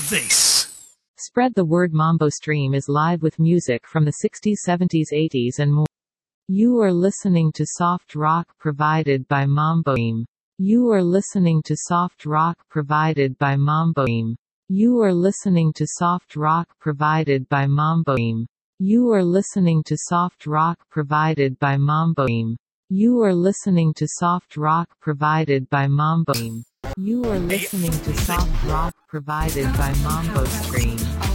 this. Spread the word. Mambo Stream is live with music from the 60s, 70s, 80s and more. You are listening to soft rock provided by Mambo Stream. You are listening to soft rock provided by Mambo Stream. You are listening to soft rock provided by Mambo Stream. You are listening to soft rock provided by Mambo Stream. You are listening to soft rock provided by Mambo Stream. You are listening to soft rock provided by Mambo Stream.